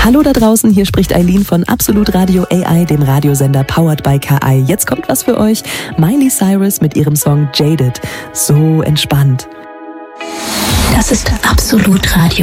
Hallo da draußen, hier spricht Eileen von Absolut Radio AI, dem Radiosender powered by KI. Jetzt kommt was für euch. Miley Cyrus mit ihrem Song Jaded. So entspannt. Das ist Absolut Radio.